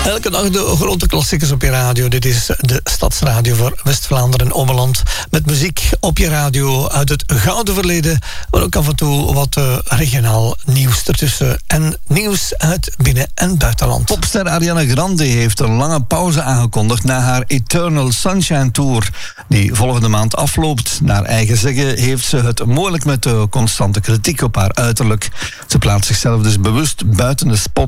Elke dag de grote klassiekers op je radio. Dit is de Stadsradio voor West-Vlaanderen en Ommeland. Met muziek op je radio uit het gouden verleden. Maar ook af en toe wat regionaal nieuws ertussen. En nieuws uit binnen- en buitenland. Popster Ariana Grande heeft een lange pauze aangekondigd na haar Eternal Sunshine Tour, die volgende maand afloopt. Naar eigen zeggen heeft ze het moeilijk met de constante kritiek op haar uiterlijk. Ze plaatst zichzelf dus bewust buiten de spot